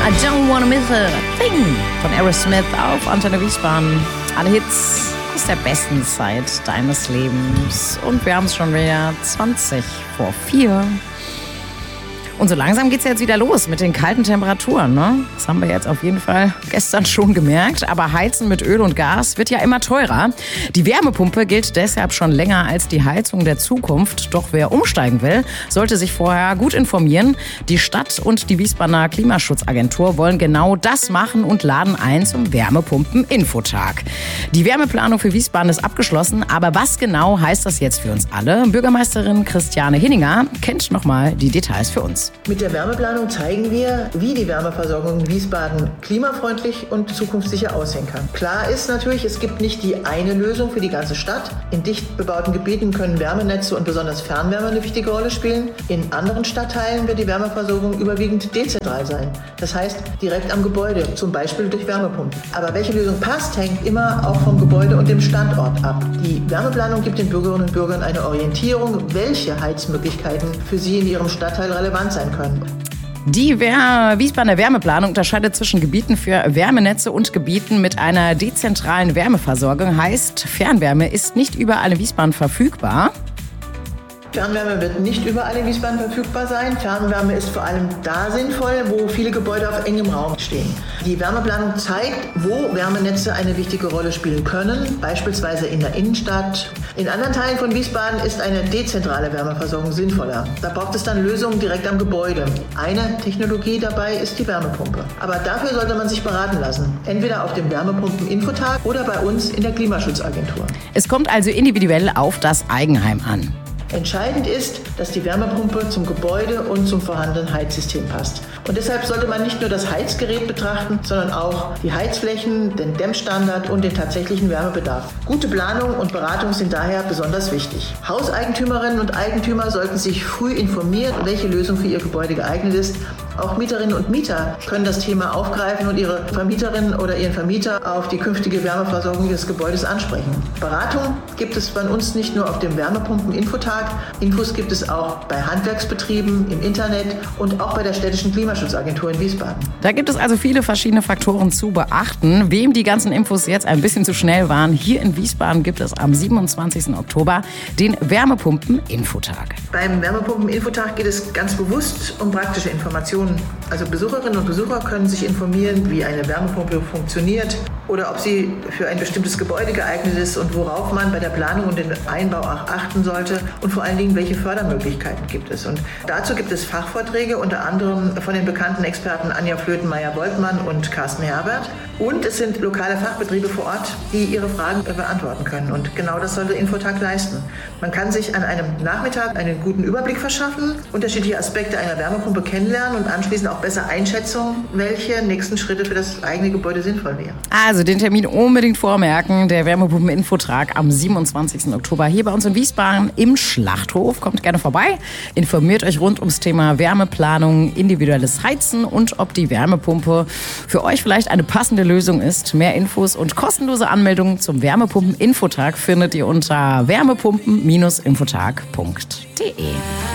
I don't wanna miss a thing von Aerosmith auf Antenne Wiesbaden. Alle Hits aus der besten Zeit deines Lebens. Und wir haben es schon wieder 4:20. Und so langsam geht's jetzt wieder los mit den kalten Temperaturen, ne? Das haben wir jetzt auf jeden Fall gestern schon gemerkt. Aber Heizen mit Öl und Gas wird ja immer teurer. Die Wärmepumpe gilt deshalb schon länger als die Heizung der Zukunft. Doch wer umsteigen will, sollte sich vorher gut informieren. Die Stadt und die Wiesbadener Klimaschutzagentur wollen genau das machen und laden ein zum Wärmepumpen-Infotag. Die Wärmeplanung für Wiesbaden ist abgeschlossen. Aber was genau heißt das jetzt für uns alle? Bürgermeisterin Christiane Hinninger kennt nochmal die Details für uns. Mit der Wärmeplanung zeigen wir, wie die Wärmeversorgung in Wiesbaden klimafreundlich und zukunftssicher aussehen kann. Klar ist natürlich, es gibt nicht die eine Lösung für die ganze Stadt. In dicht bebauten Gebieten können Wärmenetze und besonders Fernwärme eine wichtige Rolle spielen. In anderen Stadtteilen wird die Wärmeversorgung überwiegend dezentral sein. Das heißt, direkt am Gebäude, zum Beispiel durch Wärmepumpen. Aber welche Lösung passt, hängt immer auch vom Gebäude und dem Standort ab. Die Wärmeplanung gibt den Bürgerinnen und Bürgern eine Orientierung, welche Heizmöglichkeiten für sie in ihrem Stadtteil relevant sein können. Die Wiesbadener Wärmeplanung unterscheidet zwischen Gebieten für Wärmenetze und Gebieten mit einer dezentralen Wärmeversorgung. Heißt, Fernwärme ist nicht überall in Wiesbaden verfügbar. Fernwärme wird nicht überall in Wiesbaden verfügbar sein. Fernwärme ist vor allem da sinnvoll, wo viele Gebäude auf engem Raum stehen. Die Wärmeplanung zeigt, wo Wärmenetze eine wichtige Rolle spielen können, beispielsweise in der Innenstadt. In anderen Teilen von Wiesbaden ist eine dezentrale Wärmeversorgung sinnvoller. Da braucht es dann Lösungen direkt am Gebäude. Eine Technologie dabei ist die Wärmepumpe. Aber dafür sollte man sich beraten lassen. Entweder auf dem Wärmepumpen-Infotag oder bei uns in der Klimaschutzagentur. Es kommt also individuell auf das Eigenheim an. Entscheidend ist, dass die Wärmepumpe zum Gebäude und zum vorhandenen Heizsystem passt. Und deshalb sollte man nicht nur das Heizgerät betrachten, sondern auch die Heizflächen, den Dämmstandard und den tatsächlichen Wärmebedarf. Gute Planung und Beratung sind daher besonders wichtig. Hauseigentümerinnen und Eigentümer sollten sich früh informieren, welche Lösung für ihr Gebäude geeignet ist. Auch Mieterinnen und Mieter können das Thema aufgreifen und ihre Vermieterin oder ihren Vermieter auf die künftige Wärmeversorgung des Gebäudes ansprechen. Beratung gibt es bei uns nicht nur auf dem Wärmepumpen-Infotag. Infos gibt es auch bei Handwerksbetrieben, im Internet und auch bei der städtischen Klimaschutzagentur in Wiesbaden. Da gibt es also viele verschiedene Faktoren zu beachten. Wem die ganzen Infos jetzt ein bisschen zu schnell waren, hier in Wiesbaden gibt es am 27. Oktober den Wärmepumpen-Infotag. Beim Wärmepumpen-Infotag geht es ganz bewusst um praktische Informationen. Also Besucherinnen und Besucher können sich informieren, wie eine Wärmepumpe funktioniert oder ob sie für ein bestimmtes Gebäude geeignet ist und worauf man bei der Planung und dem Einbau auch achten sollte und vor allen Dingen, welche Fördermöglichkeiten gibt es. Und dazu gibt es Fachvorträge, unter anderem von den bekannten Experten Anja Flöten-Meyer-Boltmann und Carsten Herbert. Und es sind lokale Fachbetriebe vor Ort, die ihre Fragen beantworten können. Und genau das soll der Infotag leisten. Man kann sich an einem Nachmittag einen guten Überblick verschaffen, unterschiedliche Aspekte einer Wärmepumpe kennenlernen und anschließend auch besser einschätzen, welche nächsten Schritte für das eigene Gebäude sinnvoll wären. Also den Termin unbedingt vormerken. Der Wärmepumpen-Infotag am 27. Oktober hier bei uns in Wiesbaden im Schlachthof. Kommt gerne vorbei. Informiert euch rund ums Thema Wärmeplanung, individuelles Heizen und ob die Wärmepumpe für euch vielleicht eine passende Lösung ist. Mehr Infos und kostenlose Anmeldungen zum Wärmepumpen-Infotag findet ihr unter wärmepumpen-infotag.de.